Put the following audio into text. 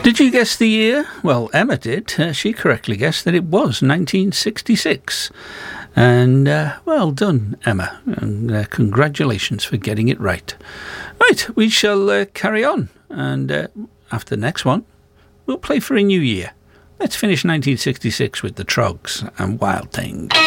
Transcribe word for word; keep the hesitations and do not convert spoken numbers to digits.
Did you guess the year? Well, Emma did. Uh, she correctly guessed that it was nineteen sixty-six. And uh, well done, Emma. And uh, congratulations for getting it right. Right, we shall uh, carry on. And uh, after the next one, we'll play for a new year. Let's finish nineteen sixty-six with the Trogs and Wild Thing.